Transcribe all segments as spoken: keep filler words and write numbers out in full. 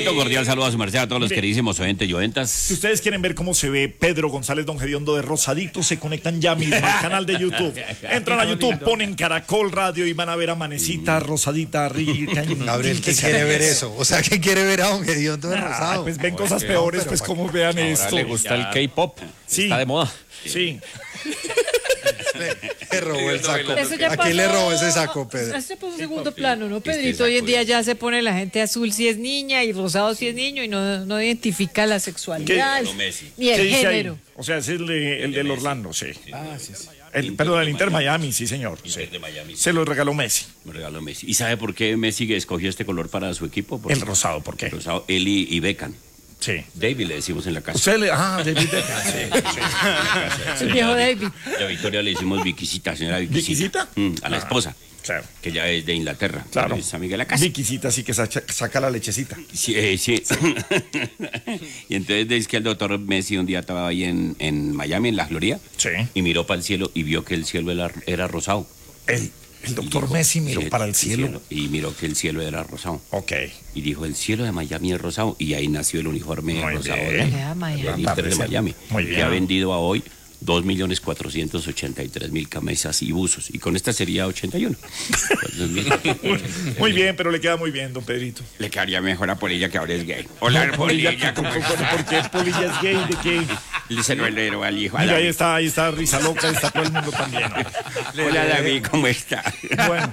Andresito, cordial saludo a su merced, a todos los Bien. queridísimos oyentes y oyentas. Si ustedes quieren ver cómo se ve Pedro González Don Gediondo de Rosadito, se conectan ya mismo al canal de YouTube. Entran a YouTube, ponen Caracol Radio y van a ver a Manecita, Rosadita, rica. Gabriel, ¿quién quiere ver eso? O sea, ¿quién quiere ver a Don Gediondo de Ah, rosado? pues ven cosas peores, pues como vean esto. Ahora le gusta el K-pop. Sí. Está de moda. Sí. Le robó el saco. Eso ya ¿A quién le pasó- robó ese saco, Pedro? Eso ya pasó a segundo plano, ¿no, Pedrito? Este Hoy en saco día es- ya se pone la gente azul si es niña y rosado si es niño y no, no identifica la sexualidad ¿Qué? Messi. ni ¿Qué el dice ahí? género. O sea, es el, de- el del Orlando, sí. Ah, sí, sí. El, perdón, el Inter Miami, sí, señor. Inter Sí. de Miami. Se lo regaló Messi. Me regaló Messi. ¿Y sabe por qué Messi escogió este color para su equipo? Porque El rosado, ¿por qué? el rosado, él y, y Beckham. Sí. David le decimos en la casa. Usted le. Ah, David Beckham. Sí. El viejo David. Y a Victoria le decimos Viquisita, señora Viquisita. ¿Viquisita? Mm, a la Ah. esposa, Claro. que ya es de Inglaterra. Claro. Es amiga de la casa. Viquisita, sí que saca, saca la lechecita. Sí, eh, sí. Y entonces dice que el doctor Messi un día estaba ahí en, en Miami, en la Florida, Sí. y miró para el cielo y vio que el cielo era, era rosado. El, el doctor Y dijo, Messi miró sí, para el cielo. y miró que el cielo era rosado. Ok. Y dijo, el cielo de Miami es rosado. Y ahí nació el uniforme Muy rosado bien. de, Vea, Miami. del Inter de Miami. Muy bien. Que ha vendido a hoy dos millones cuatrocientos ochenta y tres mil camisas y buzos. Y con esta sería ochenta y uno. Muy bien, pero le queda muy bien, don Pedrito. Le quedaría mejor a Polilla, que ahora es gay. Hola, Polilla, ¿cómo ¿Por estás? por qué Polilla es gay? ¿De qué? Le salió el héroe al hijo. a Mira, ahí David. está, ahí está Risa Loca, está todo el mundo también. Hola, David, ¿cómo está? Bueno,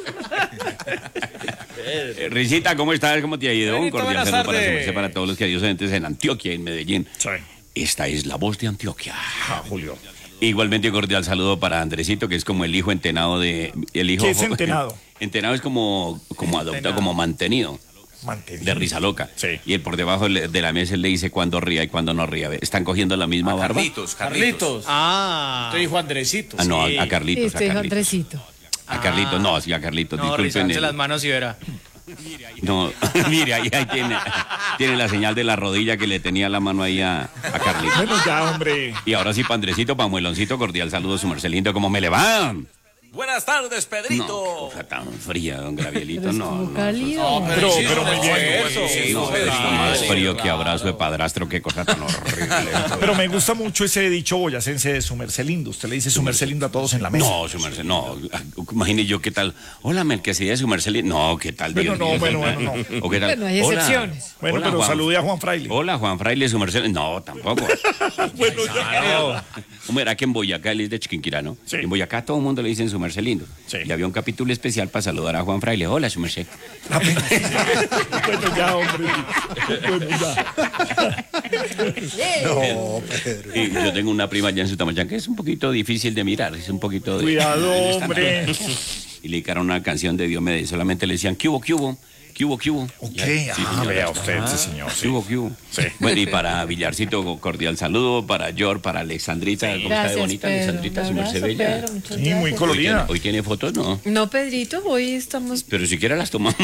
Eh, Risita, ¿cómo estás? ¿Cómo te ha ido? Un Benito, cordial buenas saludo para, su tardes. merced, para todos los queridos oyentes en Antioquia, en Medellín. sí. Esta es la voz de Antioquia. Ah, Julio. Igualmente cordial saludo para Andresito, que es como el hijo entenado de... El hijo, ¿Qué es entenado? Entenado es como, como adoptado, como mantenido, Mantenido. de Risa Loca. Sí. Y él por debajo le- de la mesa él le dice cuándo ría y cuándo no ría. Están cogiendo la misma barba. Carlitos, Carlitos. Carlitos. Ah. Te dijo Andresito. Ah, no, a, sí. a Carlitos, Este a hijo Carlitos. Andresito. A Carlitos, no, sí, a Carlitos, No, disculpen. rizarse el- las manos y verá. No, mire, ahí, ahí tiene, tiene la señal de la rodilla que le tenía la mano ahí a, a Carlitos. Bueno, ya, hombre. Y ahora sí, Pandrecito, Pamueloncito, cordial saludo, su Marcelito, ¿cómo me le va? Buenas tardes, Pedrito. No, qué cosa tan fría, don Gravielito, Pero es no. como no. cálido. Pero, sí, pero muy bien. eso. No, Pedrito, está más sí, frío que claro. abrazo de padrastro, qué cosa tan horrible. Pero me gusta mucho ese dicho boyacense de su merced lindo. Usted le dice su merced lindo a todos en la mesa. No, su merced, no. Imagine yo qué tal. Hola, Melquisedec, su merced. No, qué tal. Bueno, Dios no, mío. bueno, bueno, no. O qué tal. Bueno, hay Hola. excepciones. Bueno, Hola, pero Juan. salude a Juan Fraile. Hola, Juan Fraile, su merced. No, tampoco. Bueno, ya. ¿Cómo era que en Boyacá él es de Chiquinquirá, no? Sí. En Boyacá todo el mundo le dicen su merced lindo. Sí. Y había un capítulo especial para saludar a Juan Fraile. Hola, su merced. Bueno, ya, hombre. Bueno, ya. No, Pedro. Y yo tengo una prima allá en Sutamayán que es un poquito difícil de mirar, es un poquito de... Cuidado, hombre. Y le dedicaron una canción de Diomedes, solamente le decían, ¿qué hubo, qué hubo? ¿Qué hubo, qué hubo? Ok, Ya, sí, ah, señora. vea usted, sí, señor. ¿Qué Sí. hubo, qué hubo? Sí. Bueno, y para Villarcito, cordial saludo, para Yor, para Alexandrita, ¿cómo está de Gracias, bonita Pedro. Alexandrita? Un Su merced abrazo, bella. Pedro, muchas Sí, muy gracias. Hoy colorida. tiene, hoy tiene fotos, ¿no? No, Pedrito, hoy estamos Pero siquiera las tomamos.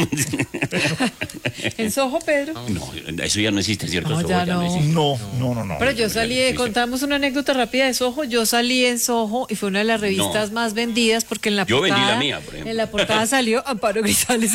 en Soho, Pedro. No, eso ya no existe, ¿cierto? No, Eso ya no no. existe. No, no, no, no. Pero yo salí, de- contamos una anécdota rápida de Soho. Yo salí en Soho y fue una de las revistas No. más vendidas porque en la Yo vendí portada. la mía, por ejemplo. En la portada salió Amparo Grisales.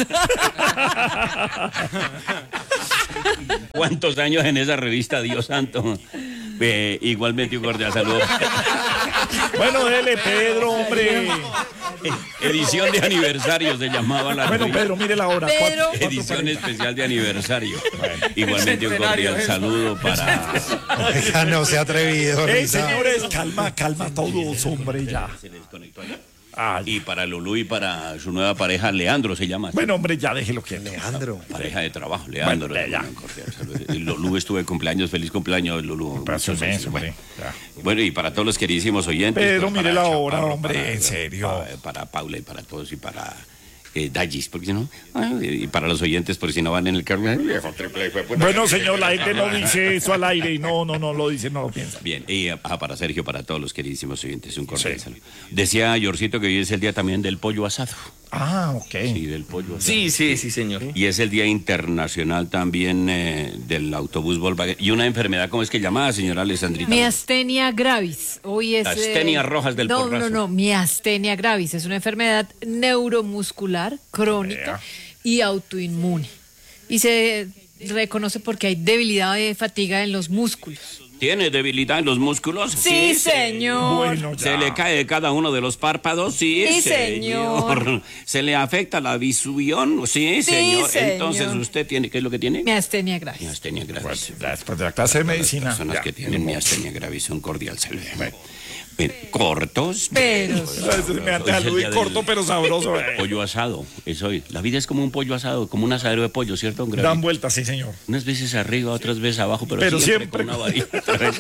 ¿Cuántos años en esa revista, Dios santo? Eh, igualmente un cordial saludo. Bueno, dele, Pedro, hombre. Edición de aniversario se llamaba la Bueno, revista. Pedro, mire la hora. Pedro. Cuatro- cuatro Edición cuarenta. especial de aniversario. Igualmente un cordial saludo para... Oiga, no se ha atrevido. Ey, Risa. señores, calma, calma todos, hombre, ya. Se desconectó allá. Ay, Y para Lulú y para su nueva pareja, Leandro se llama. bueno, hombre, ya déjelo que Leandro. Pareja de trabajo, Leandro. Bueno, ya. Un cordial saludo. Lulú estuvo de cumpleaños, feliz cumpleaños, Lulú. Paso Muchas inmenso, gracias. hombre. Ya. Bueno, y para todos los queridísimos oyentes. Pedro, pues, mire para la hora, Chaparro, hombre, para- en serio. Para, para Paula y para todos y para eh, Dallis, porque si no, ay, y para los oyentes, por si no van en el carro. ay, viejo triple, hijo de puta. Bueno, señor, la gente no dice eso al aire y no, no, no lo dice, no lo piensa. Bien, y ah, para Sergio, para todos los queridísimos oyentes, un cordial Sí. saludo. Decía Yorcito que hoy es el día también del pollo asado. Ah, ok. Sí, del pollo asado. Sí, sí, sí, señor. Y es el Día Internacional también eh, del autobús Volkswagen. ¿Y una enfermedad cómo es que llamada, señora Alessandrita? Miastenia gravis. Hoy es. Astenia eh, rojas del No, porrazo. no, no. Miastenia gravis. Es una enfermedad neuromuscular, crónica Vea. y autoinmune. Y se reconoce porque hay debilidad y fatiga en los músculos. ¿Tiene debilidad en los músculos? Sí, señor. Bueno, ya. ¿Se le cae cada uno de los párpados? Sí, Sí, señor. señor. ¿Se le afecta la visión? Sí, Sí, señor. señor. Entonces, ¿usted tiene qué es lo que tiene? Miastenia gravis. Miastenia gravis. Pues, ya después de la clase de medicina. Las personas ya. que tienen miastenia gravis son cordial salve. Pero, cortos. Pero- A veces me Hoy es el aludí día corto del pero sabroso. eh. Pollo asado, es hoy. La vida es como un pollo asado, como un asadero de pollo, ¿cierto, don Gravi? Dan vueltas, sí, señor. Unas veces arriba, otras veces abajo, pero, Pero siempre, siempre con una varita.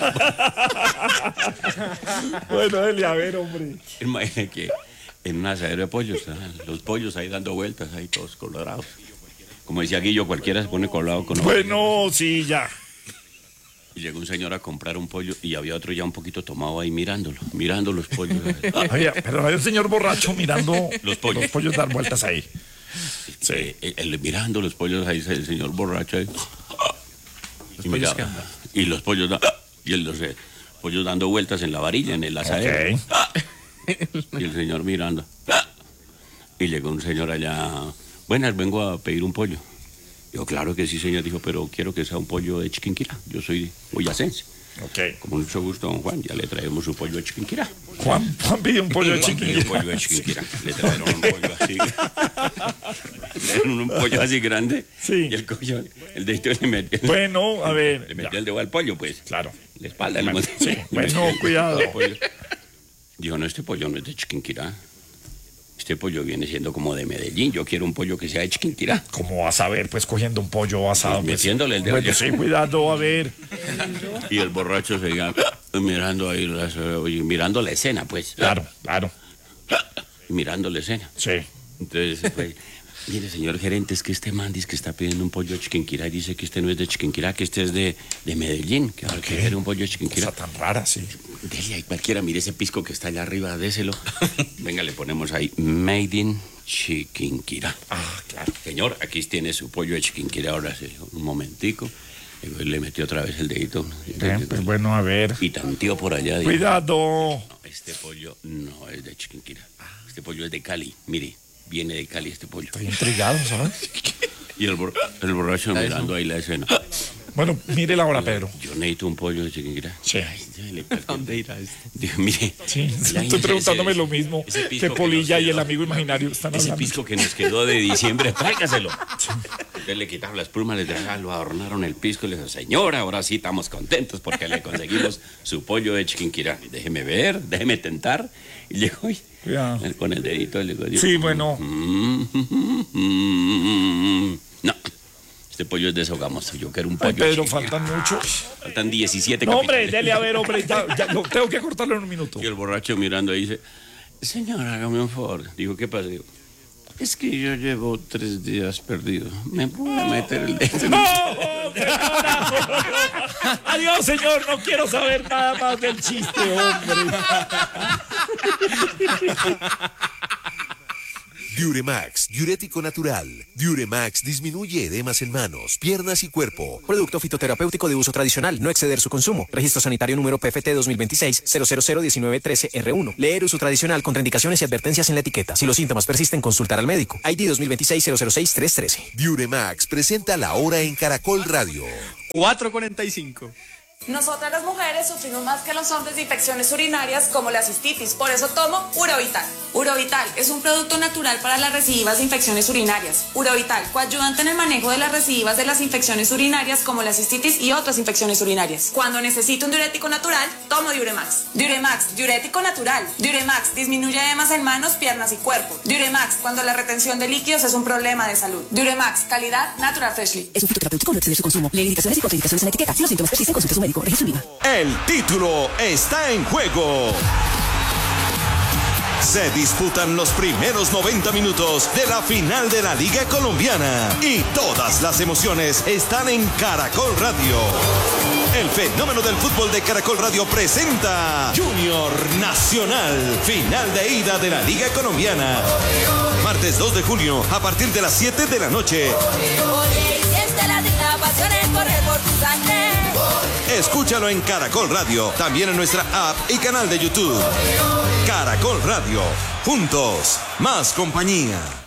Bueno, dele a ver, hombre. Imagínate que en un asadero de pollos, ah, los pollos ahí dando vueltas, ahí todos colorados. Como decía Guillo, cualquiera se pone colorado con Bueno, sí, ya. Y llegó un señor a comprar un pollo y había otro ya un poquito tomado ahí mirándolo, mirando los pollos. Había, pero hay un señor borracho mirando Los pollos. los pollos dar vueltas ahí. Sí. El, el- mirando los pollos ahí, el señor borracho ahí. Y, pollos miraba, y los pollos, da- y el, los eh, pollos dando vueltas en la varilla, en el asadero. Ok. Y el señor mirando. Y llegó un señor allá. Buenas, vengo a pedir un pollo. Dijo, claro que sí, señor. Dijo, pero quiero que sea un pollo de Chiquinquirá. Yo soy boyacense. Ok. Con mucho gusto, don Juan. Ya le traemos su pollo de Chiquinquirá. Juan, Juan pidió un pollo de Juan pidió chiquillo. un pollo de Chiquinquirá. Le trajeron un pollo así. Le trajeron un pollo así grande. Sí. Y el pollo, el dedito le metió. Bueno, a ver. Le metió ya. el dedo al pollo, pues. Claro. La espalda. le Bueno, metió- sí, le bueno, metió cuidado. el pollo. Dijo, no, este pollo no es de Chiquinquirá. Este pollo viene siendo como de Medellín. Yo quiero un pollo que sea de Chiquinquirá. ¿Cómo vas a ver, pues, cogiendo un pollo asado? Pues, Pues, metiéndole el dedo. Bueno, sí, cuidado, a ver. Y el borracho seguía mirando ahí, las, oye, mirando la escena, pues. Claro, claro. Mirando la escena. Sí. Entonces, pues, mire, señor gerente, es que este man dice que está pidiendo un pollo de Chiquinquirá y dice que este no es de Chiquinquirá, que este es de, de Medellín, que ahora quiere un pollo de Chiquinquirá. Cosa tan rara, sí. Dele ahí cualquiera, mire ese pisco que está allá arriba, déselo. Venga, le ponemos ahí, Made in Chiquinquirá. Ah, claro. Señor, aquí tiene su pollo de Chiquinquirá, ahora sí, un momentico. Y pues le metió otra vez el dedito. Bien, pues bueno, a ver. Y tanteó por allá. dijo, Cuidado. no, este pollo no es de Chiquinquirá. Este pollo es de Cali. Mire, viene de Cali este pollo. Estoy intrigado, ¿sabes? Y el, bor- el borracho mirando ahí la escena. Bueno, mire la hora, Pedro. Yo necesito un pollo de Chiquinquirá. Sí. Ay, ya le perdí. ¿Dónde irá esto? Dijo, mire. Sí, ya estoy ese- preguntándome ese- lo mismo ese que pisco Polilla nos y el quedó- amigo imaginario están Ese hablando. pisco que nos quedó de diciembre, tráigaselo. Entonces le quitaron las plumas, le trajeron, lo adornaron el pisco y le dijo, señora, ahora sí estamos contentos porque le conseguimos su pollo de Chiquinquirá. Déjeme ver, déjeme tentar. Y llegó y, Cuidado. con el dedito le dijo, Sí, bueno. no, este pollo es deshogamoso. Yo quiero un Ay, pollo. Pedro, Chiquinquirá. faltan mucho. Faltan diecisiete No, hombre, capítulos. dele a ver, hombre. Ya, ya, lo- tengo que cortarlo en un minuto. Y el borracho mirando ahí dice, señor, hágame un favor. Digo, ¿qué pasa? Digo, es que yo llevo tres días perdido. ¿Me puedo meter el dedo? ¡No! hombre, no! Adiós, señor. No quiero saber nada más del chiste, hombre. Diuremax, diurético natural. Diuremax disminuye edemas en manos, piernas y cuerpo. Producto fitoterapéutico de uso tradicional, no exceder su consumo. Registro sanitario número P F T dos mil veintiséis cero cero cero diecinueve trece R uno. Leer uso tradicional, contraindicaciones y advertencias en la etiqueta. Si los síntomas persisten, consultar al médico. I D dos mil veintiséis cero cero seis tres trece. Diuremax presenta la hora en Caracol Radio. cuatro cuarenta y cinco. Nosotras las mujeres sufrimos más que los hombres de infecciones urinarias como la cistitis, por eso tomo Urovital. Urovital es un producto natural para las recidivas de infecciones urinarias. Urovital, coayudante en el manejo de las recidivas de las infecciones urinarias como la cistitis y otras infecciones urinarias. Cuando necesito un diurético natural, tomo Diuremax. Diuremax, diurético natural. Diuremax disminuye edemas en manos, piernas y cuerpo. Diuremax, cuando la retención de líquidos es un problema de salud. Diuremax, calidad Natural Freshly. Es un fitoterapéutico, no exceder su consumo. Lee indicaciones y contraindicaciones en la etiqueta. Si los síntomas persisten, consulte a su médico. Registro IVA. El título está en juego. Se disputan los primeros noventa minutos de la final de la Liga Colombiana y todas las emociones están en Caracol Radio. El fenómeno del fútbol de Caracol Radio presenta Junior Nacional, final de ida de la Liga Colombiana. Martes dos de junio a partir de las siete de la noche. Escúchalo en Caracol Radio, también en nuestra app y canal de YouTube. Caracol Radio, juntos, más compañía.